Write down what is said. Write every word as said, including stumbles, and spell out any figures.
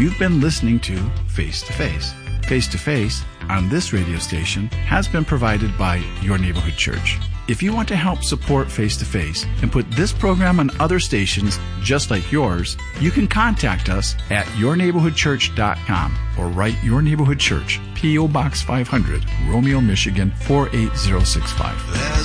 You've been listening to Face to Face. Face to Face on this radio station has been provided by Your Neighborhood Church. If you want to help support Face to Face and put this program on other stations just like yours, you can contact us at your neighborhood church dot com or write Your Neighborhood Church, P O. Box five hundred, Romeo, Michigan four eight zero six five.